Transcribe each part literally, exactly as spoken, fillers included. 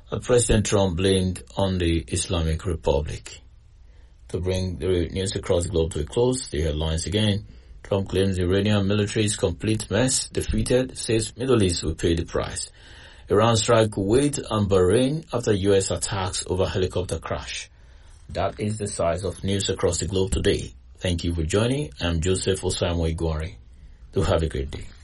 that President Trump blamed on the Islamic Republic. To bring the news across the globe to a close, the headlines again. Trump claims the Iranian military's complete mess, defeated, says Middle East will pay the price. Iran strike Kuwait and Bahrain after U S attacks over helicopter crash. That is the size of news across the globe today. Thank you for joining. I'm Joseph Osaimo Igwari. Do have a great day.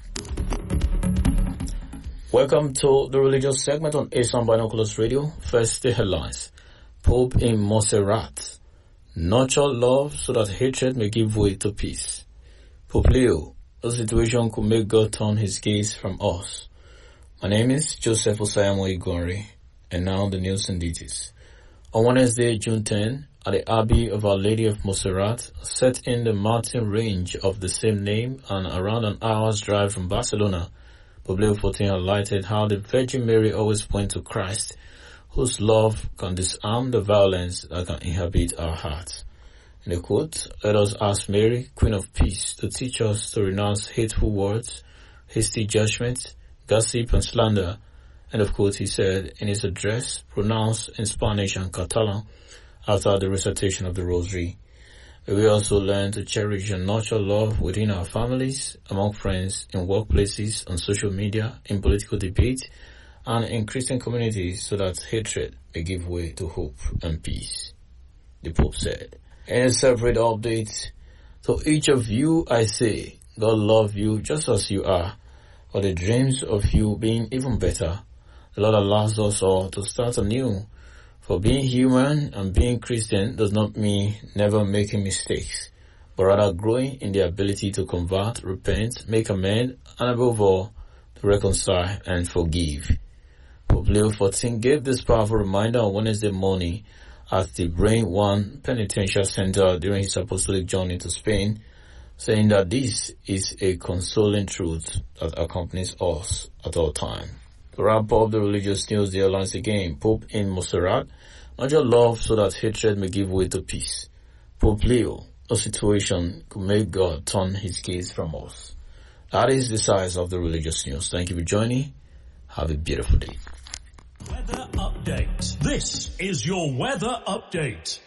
Welcome to the religious segment on Asian Binoculars Radio. First, the headlines. Pope in Montserrat. Nurture love so that hatred may give way to peace. Pope Leo, the situation could make God turn his gaze from us. My name is Joseph Osaimo Igwari, and now the news and details. On Wednesday, June tenth, at the Abbey of Our Lady of Montserrat, set in the mountain range of the same name and around an hour's drive from Barcelona, Pope Leo the fourteenth highlighted how the Virgin Mary always points to Christ, whose love can disarm the violence that can inhabit our hearts. In the quote, let us ask Mary, Queen of Peace, to teach us to renounce hateful words, hasty judgment, gossip and slander. And of course, he said in his address, pronounced in Spanish and Catalan, after the recitation of the Rosary. We also learn to cherish and nurture love within our families, among friends, in workplaces, on social media, in political debate, and in Christian communities so that hatred may give way to hope and peace, the Pope said. In a separate update, to each of you I say, God love you just as you are, but the dreams of you being even better. The Lord allows us all to start anew. For being human and being Christian does not mean never making mistakes, but rather growing in the ability to convert, repent, make amends, and above all, to reconcile and forgive. Pope Leo the fourteenth gave this powerful reminder on Wednesday morning at the Brain One Penitential Center during his apostolic journey to Spain, saying that this is a consoling truth that accompanies us at all times. To wrap up the religious news, the headlines again. Pope in Montserrat, nurture love so that hatred may give way to peace. Pope Leo, a situation could make God turn his gaze from us. That is the size of the religious news. Thank you for joining. Have a beautiful day. Weather update. This is your weather update.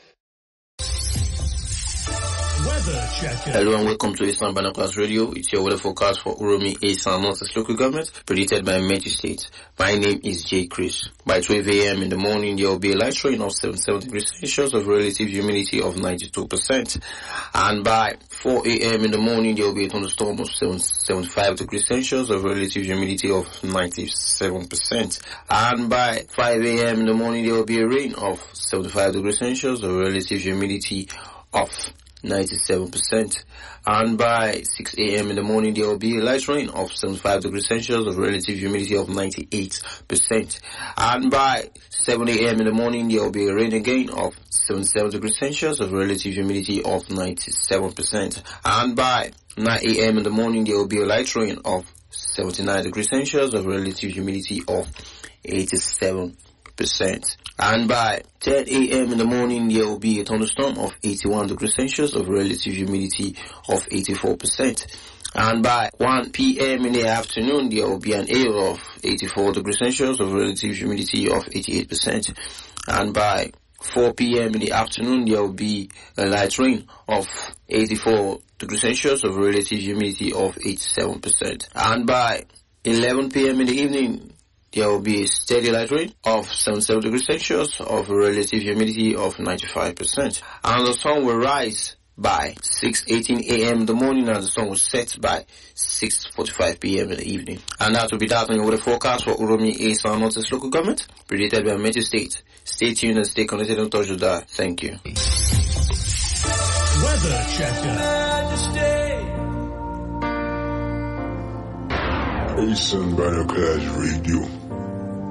Weather checker. Hello and welcome to Eastern Binoculars Radio. It's your weather forecast for Uromi, Eastern Northeast Local Government, predicted by Meiji State. My name is Jay Chris. By twelve a.m. in the morning, there will be a light rain of seventy-seven degrees Celsius of relative humidity of ninety-two percent. And by four a.m. in the morning, there will be a thunderstorm of seventy-five degrees Celsius of relative humidity of ninety-seven percent. And by five a.m. in the morning, there will be a rain of seventy-five degrees Celsius of relative humidity of ninety-seven percent. And by six a.m. in the morning, there will be a light rain of seventy-five degrees Celsius of relative humidity of ninety-eight percent. And by seven a.m. in the morning, there will be a rain again of seventy-seven degrees Celsius of relative humidity of ninety-seven percent. And by nine a.m. in the morning, there will be a light rain of seventy-nine degrees Celsius of relative humidity of eighty-seven percent. And by ten a.m. in the morning, there will be a thunderstorm of eighty-one degrees Celsius of relative humidity of eighty-four percent. And by one p.m. in the afternoon, there will be an air of eighty-four degrees Celsius of relative humidity of eighty-eight percent. And by four p.m. in the afternoon, there will be a light rain of eighty-four degrees Celsius of relative humidity of eighty-seven percent. And by eleven p.m. in the evening, there will be a steady light rain of seventy-seven degrees Celsius of relative humidity of ninety-five percent. And the sun will rise by six eighteen a.m. in the morning, and the sun will set by six forty-five p.m. in the evening. And that will be that on your weather forecast for Uromi, East and Northeast Local Government, predicted by Meiji State. Stay tuned and stay connected on Touch Judah. Thank you. Weather checker. Eastern Binoculars Radio.